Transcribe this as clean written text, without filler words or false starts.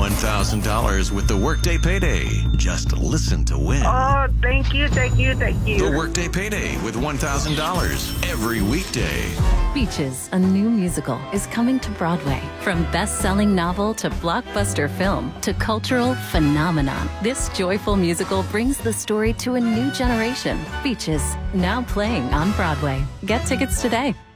$1,000 with the Workday Payday. Just listen to win. Oh, thank you, thank you, thank you. The Workday Payday with $1,000 every weekday. Beaches, a new musical, is coming to Broadway. From best-selling novel to blockbuster film to cultural phenomenon, this joyful musical brings the story to a new generation. Beaches, now playing on Broadway. Get tickets today.